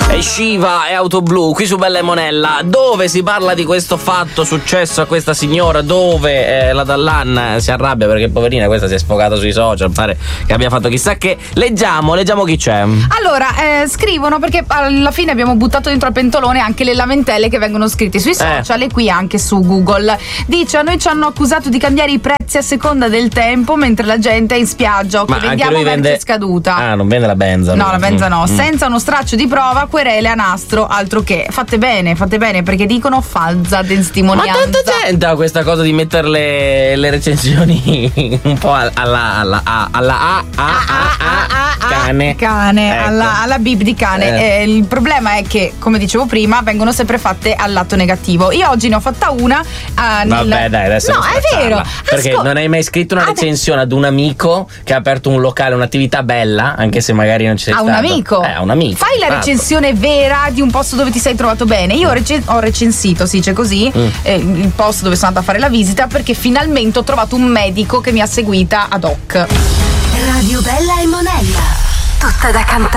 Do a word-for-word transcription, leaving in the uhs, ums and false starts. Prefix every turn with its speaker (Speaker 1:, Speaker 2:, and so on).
Speaker 1: E Shiva e Auto Blu qui su Bella e Monella, dove si parla di questo fatto successo a questa signora, dove eh, la Dallan si arrabbia perché poverina questa si è sfogata sui social, pare che abbia fatto chissà che. Leggiamo, leggiamo chi c'è.
Speaker 2: Allora, eh, scrivono perché alla fine abbiamo buttato dentro al pentolone anche le lamentele che vengono scritte sui social eh. e qui anche su Google. Dice: a noi ci hanno accusato di cambiare i prezzi a seconda del tempo mentre la gente è in spiaggia o che
Speaker 1: Ma
Speaker 2: vendiamo merce
Speaker 1: vende...
Speaker 2: scaduta.
Speaker 1: Ah, non vende la benza.
Speaker 2: No, la benza no,
Speaker 1: mm.
Speaker 2: senza uno straccio di prova, querele a nastro, altro che. Fate bene, fate bene, perché dicono falsa testimonianza.
Speaker 1: Ma tanta gente ha questa cosa di mettere le, le recensioni un po' alla alla alla, alla A A A A cane
Speaker 2: cane
Speaker 1: ecco.
Speaker 2: alla, alla bip di cane.
Speaker 1: Eh.
Speaker 2: Eh, il problema è che, come dicevo prima, vengono sempre fatte al lato negativo. Io oggi ne ho fatta una. Uh, nel...
Speaker 1: Vabbè, dai, adesso
Speaker 2: no, è vero.
Speaker 1: Perché
Speaker 2: Ascol-
Speaker 1: non hai mai scritto una
Speaker 2: Ad...
Speaker 1: recensione ad un amico che ha aperto un locale, un'attività bella, anche se magari non ci sei
Speaker 2: a
Speaker 1: stato.
Speaker 2: un amico.
Speaker 1: Eh, a un amico.
Speaker 2: Fai la
Speaker 1: esatto.
Speaker 2: recensione vera di un posto dove ti sei trovato bene. Io ho, recen- ho recensito, si dice così, mm. eh, il posto dove sono andata a fare la visita, perché finalmente ho trovato un medico che mi ha seguita ad hoc.
Speaker 3: Radio Bella e Monella, tutta da cantare.